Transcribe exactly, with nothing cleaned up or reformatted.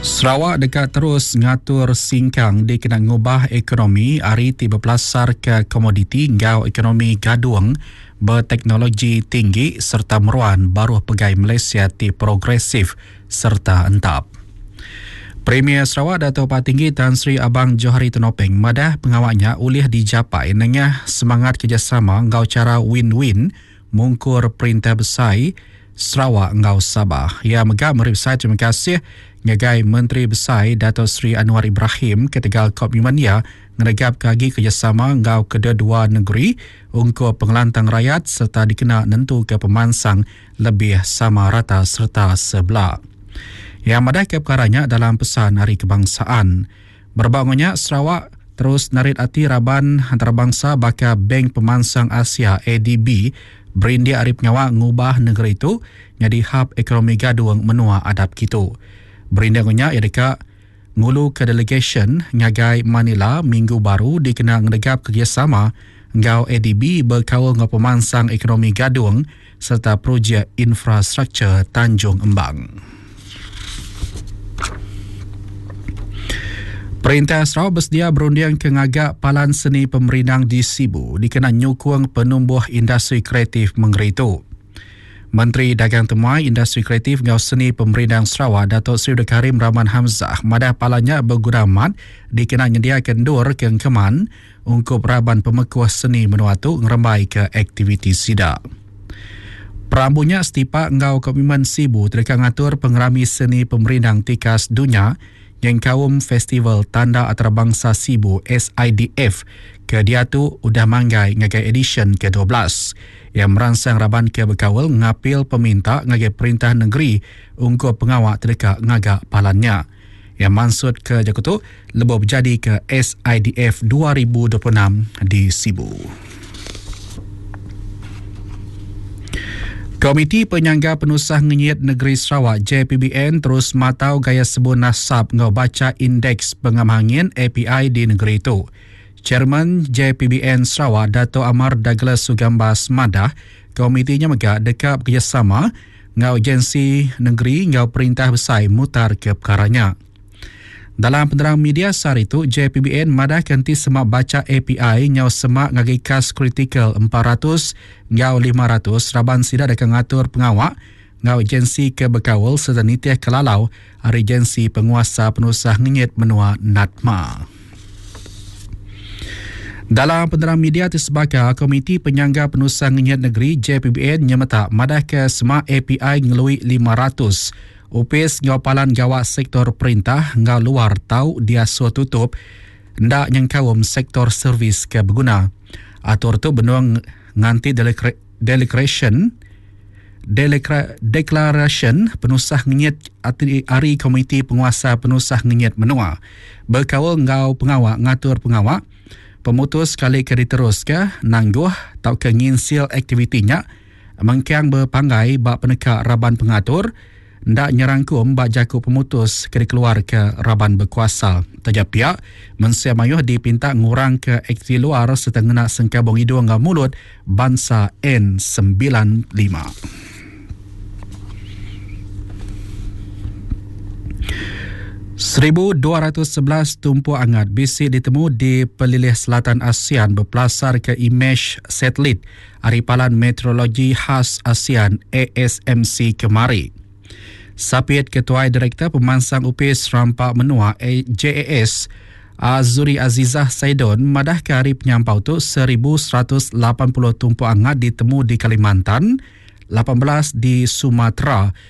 Sarawak dekat terus ngatur singkang di kena ngubah ekonomi hari tiba belasar ke komoditi ngau ekonomi gaduang berteknologi tinggi serta meruan baru pegai Malaysia ti progresif serta entap. Premier Sarawak Dato' Patinggi Tan Sri Abang Johari Tenopeng madah pengawaknya ulih dijapai nengah semangat kerjasama ngau cara win-win mungkur perintah besar Sarawak ngau Sabah. Ya megak meripsai terima kasih ngagai Menteri Besar Dato' Sri Anwar Ibrahim ketegal komitmennya ngeregap kagi kerjasama ngau kedua-dua negeri untuk pengelantang rakyat serta dikena nentu ke pemansang lebih sama rata serta sebelah. Yang madah ke perkaranya dalam pesan Hari Kebangsaan. Berbangunnya Sarawak terus narit hati raban antarabangsa baka Bank Pemansang Asia A D B berindia arif ngawak ngubah negeri itu jadi hub ekonomi gaduang menua adab gitu. Berindangannya ia ngulu ke delegation ngagai Manila minggu baru dikena ngegap kerjasama ngau A D B berkawal ngau pemansang ekonomi gaduang serta projek infrastruktur Tanjung Embang. Perintah Sarawak bersedia berundian ke ngagak palan seni pemerindang di Sibu dikena nyukung penumbuh industri kreatif mengeritu. Menteri Dagang Temuai Industri Kreatif ngau seni pemerindang Sarawak Dato' Sri Karim Rahman Hamzah madah palanya berguna mat dikena nyediakan dur ke Keman untuk raban pemekuah seni menuatu ngerembai ke aktiviti sidak. Perambunya setipak ngau komitmen Sibu terdekat ngatur pengerami seni pemerindang tikas dunia yang kaum Festival Tanda Antarabangsa Sibu S I D F ke dia tu udah manggai ngagai edison ke dua belas yang merangsang raban ke berkawal ngapil peminta ngagai perintah negeri untuk pengawak terdekat ngagak palannya. Yang maksud ke Jakarta lebih berjadi ke S I D F dua ribu dua puluh enam di Sibu. Komiti Penyangga Penusah Ngenyit Negeri Sarawak J P B N terus matau gaya sebut nasab ngau baca indeks pengamangin A P I di negeri itu. Chairman J P B N Sarawak Dato' Amar Douglas Sugambas madah komitinya megak dekap kerjasama ngau agensi negeri ngau perintah besar mutar ke perkaranya. Dalam penerang media sar itu, J P B N madah kanti semak baca A P I nyau semak ngagai kas kritikal empat ratus ngau lima ratus raban sida dekat ngatur pengawak ngau agensi ke berkawal serta nitiah kelalau hari agensi penguasa penusah ngenyit menua NATMA. Dalam penerang media tersebaka, Komiti Penyangga Penusah Ngenyit Negeri J P B N nyemata madah ke semak A P I ngelui lima ratus upis ngau palan gawak sektor perintah ngau luar tau dia so tutup ndak yang kawum sektor servis ke berguna. Atur tu benuang nganti declaration declaration penusah ngenyit hari Komiti Penguasa Penusah Ngenyit menua berkawal ngau pengawak ngatur pengawak pemutus kali ke diterus ke nangguh tau ke nginsil aktivitinya mengkiang berpanggai bak penekak raban pengatur ndak nyerangkum bak jaku pemutus ke keluar ke raban berkuasa. Tajap pihak mensiamayuh dipinta ngurang ke aktiviti luar serta ngena sengkabung hidung ngau mulut bangsa N sembilan puluh lima. seribu dua ratus sebelas tumpu angat bisik ditemu di pelilih selatan ASEAN berpelasar ke imej satelit Aripalan Meteorologi Khas ASEAN A S M C kemari. Sapit Ketua Direktur Pemansang Upis Rampak Menua J A S Azuri Azizah Saidon madah ke hari penyampau tu seribu seratus lapan puluh tumpu angat ditemu di Kalimantan, lapan belas di Sumatera